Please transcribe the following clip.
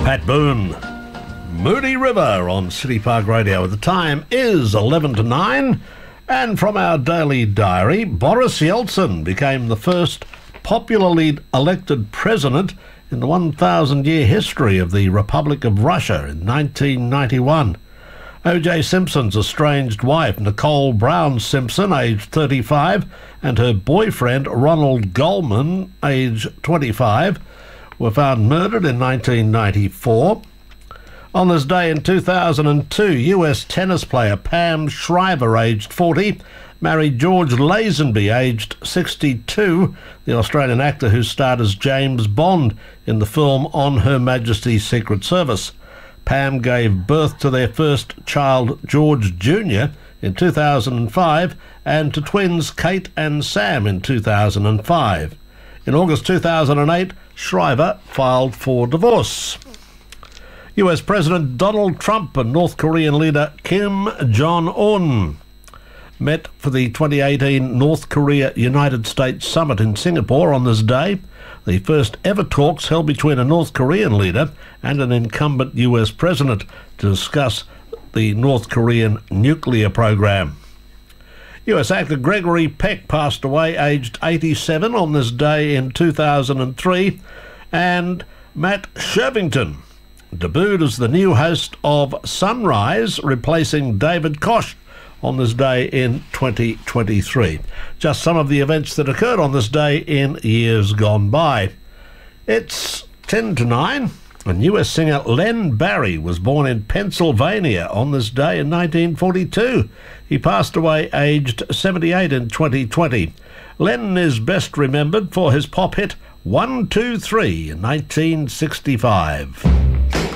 Pat Boone, Moody River on City Park Radio. The time is 11 to 9, and from our daily diary, Boris Yeltsin became the first popularly elected president in the 1,000-year history of the Republic of Russia in 1991. O.J. Simpson's estranged wife, Nicole Brown Simpson, aged 35, and her boyfriend, Ronald Goldman, aged 25, were found murdered in 1994. On this day in 2002, US tennis player Pam Shriver, aged 40, married George Lazenby, aged 62, the Australian actor who starred as James Bond in the film On Her Majesty's Secret Service. Pam gave birth to their first child, George Jr., in 2005, and to twins Kate and Sam in 2005. In August 2008, Shriver filed for divorce. US President Donald Trump and North Korean leader Kim Jong-un met for the 2018 North Korea-United States Summit in Singapore on this day, the first ever talks held between a North Korean leader and an incumbent US president to discuss the North Korean nuclear program. US actor Gregory Peck passed away aged 87 on this day in 2003, and Matt Shervington debuted as the new host of Sunrise, replacing David Koch on this day in 2023. Just some of the events that occurred on this day in years gone by. It's 10 to 9, and US singer Len Barry was born in Pennsylvania on this day in 1942. He passed away aged 78 in 2020. Len is best remembered for his pop hit 1, 2, 3 in 1965.